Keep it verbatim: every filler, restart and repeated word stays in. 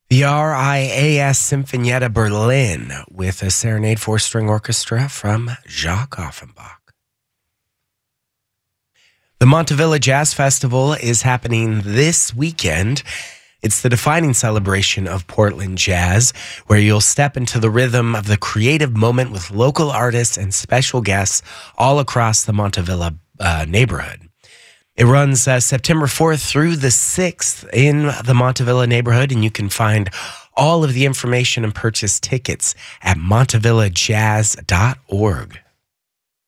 The R I A S Sinfonietta Berlin with a Serenade four-string orchestra from Jacques Offenbach. The Montevilla Jazz Festival is happening this weekend. It's the defining celebration of Portland jazz, where you'll step into the rhythm of the creative moment with local artists and special guests all across the Montevilla uh, neighborhood. It runs uh, September fourth through the sixth in the Montevilla neighborhood, and you can find all of the information and purchase tickets at montevilla jazz dot org.